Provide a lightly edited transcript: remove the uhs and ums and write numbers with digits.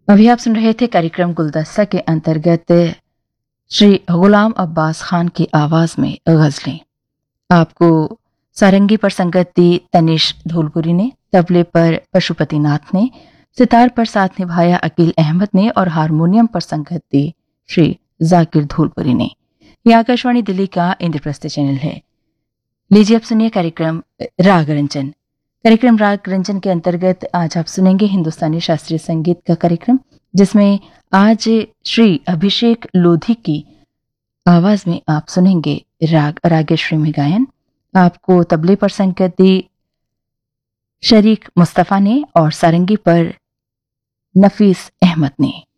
अभी आप सुन रहे थे कार्यक्रम गुलदस्ता के अंतर्गत श्री गुलाम अब्बास खान की आवाज में गजलें। आपको सारंगी पर संगत दी तनिष धूलपुरी ने, तबले पर पशुपति नाथ ने, सितार पर साथ निभाया अकील अहमद ने और हारमोनियम पर संगत दी श्री जाकिर धूलपुरी ने। यह आकाशवाणी दिल्ली का इंद्रप्रस्थ चैनल है। लीजिए अब सुनिए कार्यक्रम राग रंजन। कार्यक्रम राग रंजन के अंतर्गत आज आप सुनेंगे हिंदुस्तानी शास्त्रीय संगीत का कार्यक्रम, जिसमें आज श्री अभिषेक लोधी की आवाज में आप सुनेंगे राग रागेश्वरी में गायन। आपको तबले पर संगत दी शरीक मुस्तफा ने और सारंगी पर नफीस अहमद ने।